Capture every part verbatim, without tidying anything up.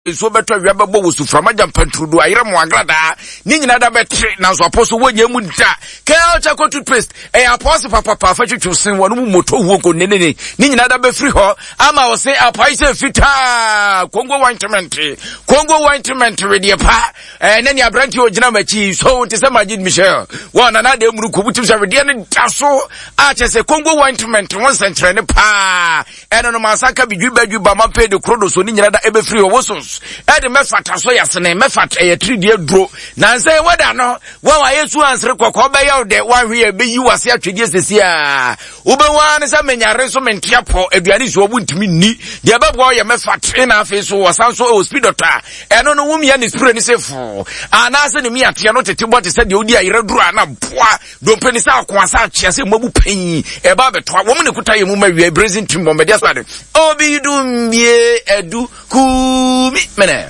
so beto wiaba bo wusu frama jampantrudu ayire mo agrada ni nyina da betre na so aposo wonya mu nta ka cha ko toothpaste e aposo papa papa fa twetwosen wonu mu moto huo ko nenene ni nyina da be free ho ama wo se apai se fita kongo ointment kongo ointment we de pa eh nani abranti ogina machi so nte se Majid Michel wana na de muru ko butim se we de ne daso a che se kongo ointment won sentre ne pa eno no masaka bidwi badwi ba ma pe de krodo so ni nyina da e be free ho wo so ede mefata so yasene mefata e three die dro na nse weda no wa wa yesu ansere kokko be yaw de wa hwe be yi wase atwedie sesi a wo be wa ne sa menyare so mentiapo aduane so obu ntimi ni de bebo ye mefata na afi so wasan so o speed doctor eno no wumia ne spray ni sefu ana se ne mi ate no tete bot se de odi ayire dro ana boa do peni sa akwasa achia se mabu panyi e ba beto wo mu ne kutaye mu mawie brazil team bo media spade obi dum bie edu ku mene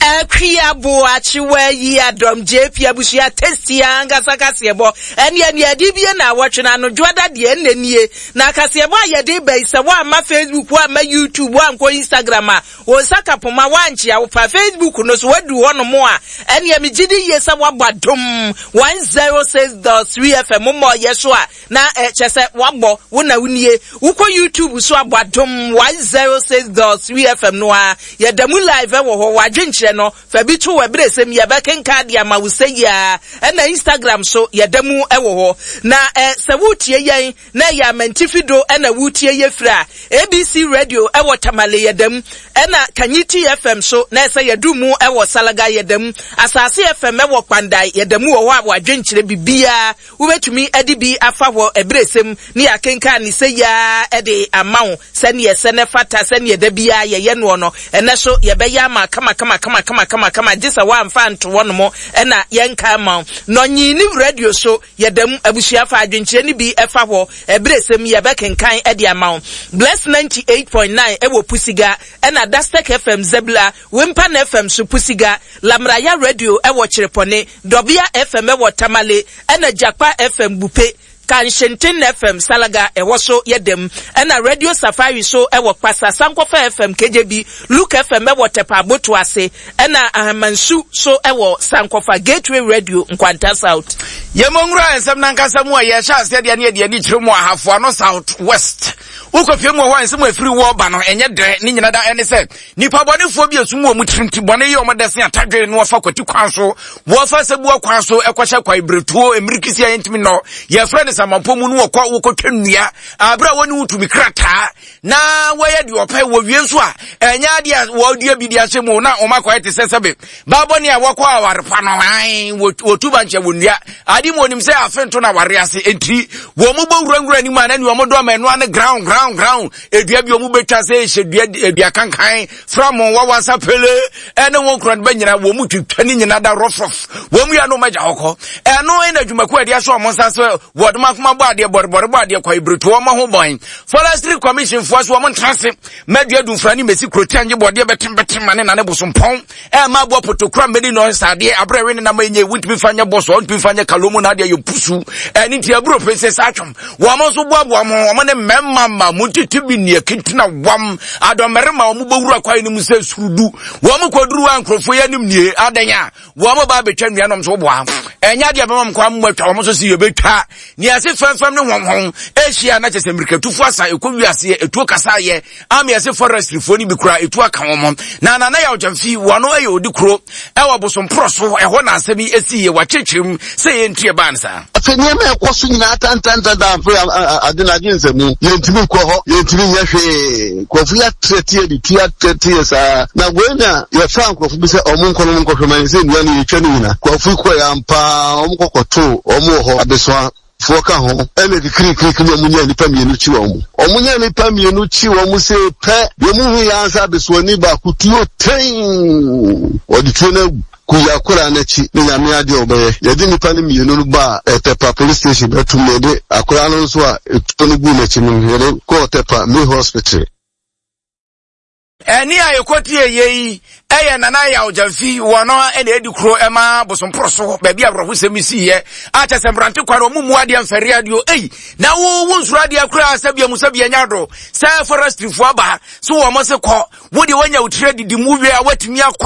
Akria bo achiwe yi adom J P abusia testia ngasa kasebo ene ene adibie na watwe na no dwada de enenie na kasebo ayede be se wa ma Facebook wa ma YouTube wa nko Instagram a wo saka poma wanchi a wo pa Facebook no so wadu hono mo a ene me gidi ye se wa badom one oh six point three F M mo ye so a na e chese wabo wo na wunie uko YouTube so abadom one oh six point three F M no a ye damu live wo ho wadwenche no fa bi to webre sem ye bekenka dia ma wo seya na Instagram so ye damu e wo ho na eh, se wutie yen na ya mentifido na wutie ye fra A B C radio e wo tamale ye dam na Kanyiti F M so na se ye dumu e wo Salaga ye dam Asase F M e wo Kwandai ye damu wo ho wadwenche bibia wo betumi edi bi afa ho ebre sem ni akenka ni seya e de amawo se ne ye se ne fata se ne da bia ye ye no no ene so ye be ya ma kama kama kama kama kama kama jisa wa mfa nto wono mo ena yenka ma no nyini radio so yedam abusua fa adwenkyere ni bi efa ho ebresem ye bekenkan e dia ma Bless ninety-eight point nine e wo Pusiga ena Dastek F M Zebla Wimpan F M so Pusiga Lamraya radio e wo Chirepone Dobia F M e wo Tamale ena Jakpa F M Bupe Kanshintin F M Salaga e woso yedem ena Radio Safari so e wo Pasa Sankofa F M K J B Luke F M e wo Tepa Boto ase ena Amansu so e wo Sankofa Gateway Radio Nkwanta South Yemongura ensem nankasa mu aye sha ase de ne de ni chiremu ahafo ano South West ukofie mu ho ensem afiri wo ba no enye de ni nyina da ene se nipa bonefo bi esumu omu trinti bone ye omodese atadwe no fa kwati kwan so wo fa sebu kwan so ekwahye kwa ibretuo emirikisi ayentimi no ye friend samampo mu no kwa wokotwanua abra woni wutumi krata na waye de opai wo wie nso a enya de wo dua bi de ashe mu na o makwa te sesebe baboni a wokwa awarepa no han wotuba nche wonua adi mo nim se afento na ware ase enti wo mu bowurangura ni ma na ni wo do ma eno an ground ground ground edua bi o mu betwa se hyedua edua kankan from wo wasa pele ene won kron ba nyina wo mu twitwani nyina da rofof wo mu ya no maja hokọ eno ena dwumaku ade aso mo nsa so wo de makoma bo ade borbor bo ade kwa ibretu wo ma ho bon forestry commission fo so wo mo trase madua du frani mesi krotanye bo de betem betem mane na ne bosompon e ma bo potokra meni no sade abrawe ne na ma enye wutimi fanya boso wutimi fanya kalomu na de yo pusu eni ti abro princess atwom wo mo so bo abo mo wo ne memma ma mutiti bi ne kintina wam adomere ma wo mo bowura kwa ni musa surudu wo mo kwaduru ankrofo ya nim nie adanya wo mo ba betwa nua no so bo am enya de bemam kwa mo atwa wo mo so si yebetwa ni ase fanfam ne honhon ehia na chese mirikatufu asa ekowiase etuo kasa ye am yase forestry fo ni bi kura etuo aka wo na na na ya ojamfi wono aye odikuro e wo bosompro so e ho na asemi esi ye wachechirim se ye ntie bansa afenia me ekoso nyina tantanta da adina ginsemu yentimi ko ho yentimi yehwe kofi ya tretie di tia tretie sa na wena ya franco bi se omunko no munko hwema se nua ni yetwa ni nyina kofi ko ya mpa omunko koto omu ho abeso foka ho ene di kri kri kri omunya ni pamienu chi wo mu omunya ni pamienu chi wo mu se pe yo mu hu ya ansa beso ni ba kutuo ten odi tuo kuya kura na chi ni nyame ade obeye yedi nipa ni mienu no ba Tepa police station betum ede akura no so a etuno gu na chi no yede ko Tepa me hospital eni ayekoti eyi eye nana ya ojamfi wono ene edi kro ema bosomproso ba bia brofo semisiye acha sembrante kwaro mumu ade amfari adio ei na wo wonsuru ade akura asabia musabia nyado sa forestry fo aba so wo mo se ko wo de wanya utire didi muwe a watimi akwa